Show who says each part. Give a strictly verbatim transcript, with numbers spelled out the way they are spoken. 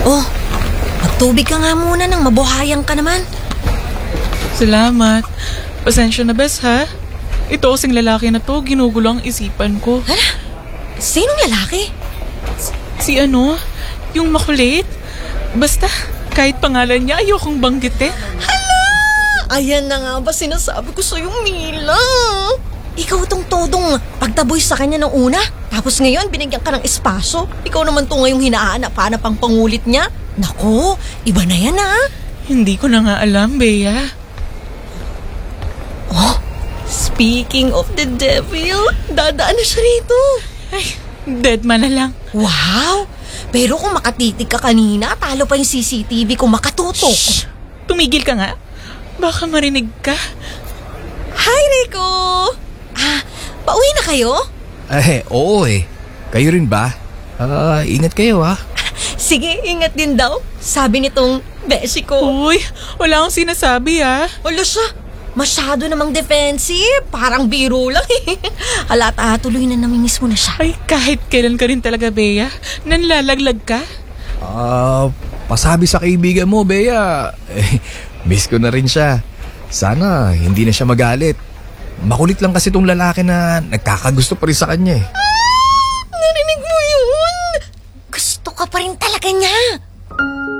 Speaker 1: Oh, magtubig ka nga muna nang mabuhayan ka naman.
Speaker 2: Salamat. Pasensya na, Bes, ha? Ito kasing lalaki na to, ginugulo ang isipan ko.
Speaker 1: Hala? Sinong lalaki?
Speaker 2: Si ano? Yung makulit? Basta, kahit pangalan niya, ayokong banggitin.
Speaker 1: Hala! Ayan na nga ba sinasabi ko sa'yo, Mila? Ikaw tong todong pagtaboy sa kanya ng una, tapos ngayon binigyan ka ng espasyo. Ikaw naman to ngayong hinahanap-hanap ang pangulit niya. Naku, iba na yan ha.
Speaker 2: Hindi ko na nga alam, Bea.
Speaker 1: Oh, speaking of the devil, dadaan na siya rito.
Speaker 2: Ay, dead man na lang.
Speaker 1: Wow! Pero kung makatitig ka kanina, talo pa yung C C T V kung makatutok.
Speaker 2: Shh! Tumigil ka nga. Baka marinig ka.
Speaker 1: Hi, Rico! Ah, pauwi na kayo?
Speaker 3: Eh, oo eh. Kayo rin ba? Ah, ingat kayo ah.
Speaker 1: Sige, ingat din daw. Sabi nitong beshi ko.
Speaker 2: Uy, wala akong sinasabi, ha?
Speaker 1: Wala siya. Masyado namang defensive. Parang biro lang eh. Halata, tuloy na namimiss mo na siya.
Speaker 2: Ay, kahit kailan ka rin talaga, Bea. Nanlalaglag ka.
Speaker 3: Ah, pasabi sa kaibigan mo, Bea. Eh, miss ko na rin siya. Sana hindi na siya magalit. Makulit lang kasi tong lalaki na nagkakagusto pa rin sa kanya eh.
Speaker 1: Ah, narinig mo yun? Gusto ka pa rin talaga niya.